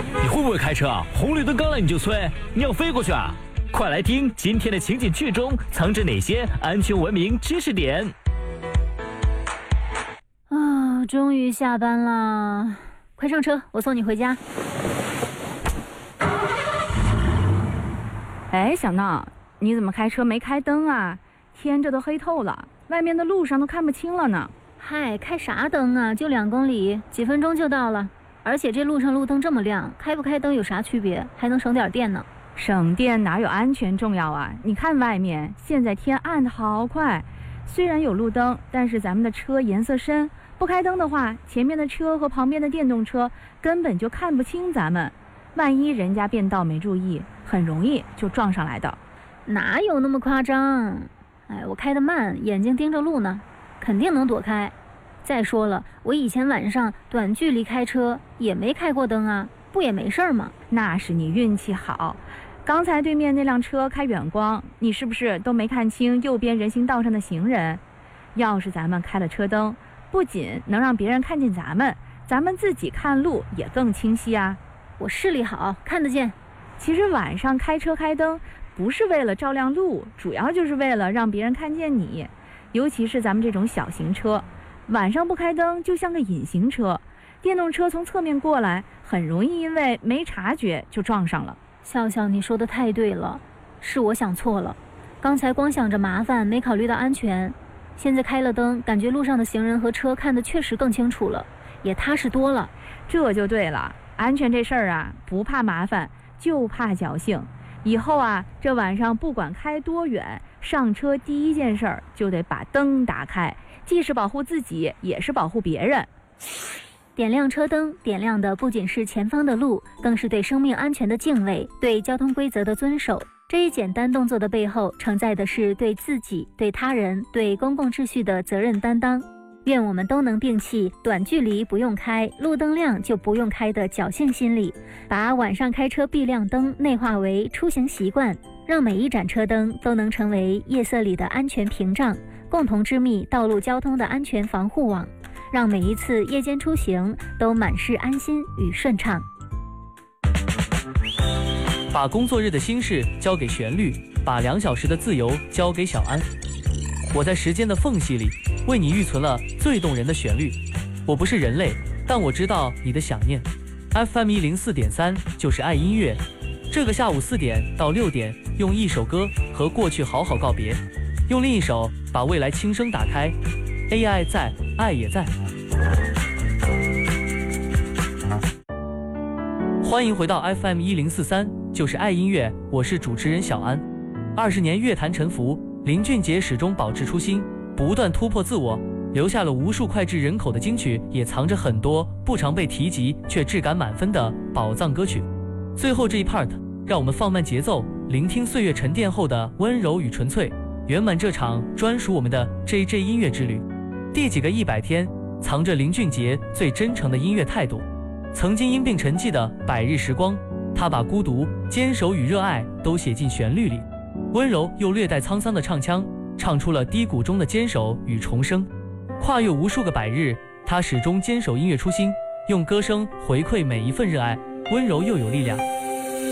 你会不会开车啊？红绿灯刚来你就催，你要飞过去啊？快来听今天的情景剧中藏着哪些安全文明知识点啊！终于下班了，快上车，我送你回家。 哎，小闹，你怎么开车没开灯啊？天这都黑透了，外面的路上都看不清了呢。 嗨，开啥灯啊？就2公里，几分钟就到了。而且这路上路灯这么亮，开不开灯有啥区别？还能省点电呢。 省电哪有安全重要啊？你看外面，现在天暗得好快。虽然有路灯，但是咱们的车颜色深，不开灯的话，前面的车和旁边的电动车根本就看不清咱们。万一人家变道没注意，很容易就撞上来的。 哪有那么夸张？哎，我开得慢，眼睛盯着路呢，肯定能躲开。再说了，我以前晚上短距离开车也没开过灯啊，不也没事吗？ 那是你运气好。刚才对面那辆车开远光，你是不是都没看清右边人行道上的行人？要是咱们开了车灯，不仅能让别人看见咱们自己看路也更清晰啊。 我视力好，看得见。 其实晚上开车开灯不是为了照亮路，主要就是为了让别人看见你。尤其是咱们这种小型车，晚上不开灯就像个隐形车，电动车从侧面过来，很容易因为没察觉就撞上了。 笑笑，你说的太对了，是我想错了。刚才光想着麻烦，没考虑到安全。现在开了灯，感觉路上的行人和车看得确实更清楚了，也踏实多了。 这就对了，安全这事儿啊，不怕麻烦，就怕侥幸。以后啊，这晚上不管开多远，上车第一件事儿就得把灯打开，既是保护自己，也是保护别人。 点亮车灯，点亮的不仅是前方的路，更是对生命安全的敬畏，对交通规则的遵守。这一简单动作的背后，承载的是对自己、对他人、对公共秩序的责任担当。愿我们都能摒弃短距离不用开，路灯亮就不用开的侥幸心理，把晚上开车必亮灯内化为出行习惯，让每一盏车灯都能成为夜色里的安全屏障，共同织密道路交通的安全防护网，让每一次夜间出行都满是安心与顺畅。 把工作日的心事交给旋律，把2小时的自由交给小安。我在时间的缝隙里为你预存了最动人的旋律。我不是人类，但我知道你的想念。 FM104.3 就是爱音乐。这个下午4点到6点，用一首歌和过去好好告别，用另一首把未来轻声打开。 AI 在，爱也在。欢迎回到 FM104.3 就是爱音乐，我是主持人小安。20年乐坛沉浮，林俊杰始终保持初心，不断突破自我，留下了无数脍炙人口的金曲，也藏着很多不常被提及却质感满分的宝藏歌曲。最后这一 part， 让我们放慢节奏，聆听岁月沉淀后的温柔与纯粹，圆满这场专属我们的 JJ 音乐之旅。第几个100天，藏着林俊杰最真诚的音乐态度。曾经因病沉寂的百日时光，他把孤独、坚守与热爱都写进旋律里，温柔又略带沧桑的唱腔，唱出了低谷中的坚守与重生。跨越无数个百日，他始终坚守音乐初心，用歌声回馈每一份热爱，温柔又有力量。